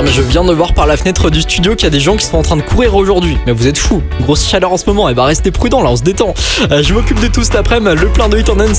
mais je viens de voir par la fenêtre du studio qu'il y a des gens qui sont en train de courir aujourd'hui. Mais vous êtes fous, grosse chaleur en ce moment, et bah restez prudents là, on se détend. Je m'occupe de tout cet après-midi, le plein de hit en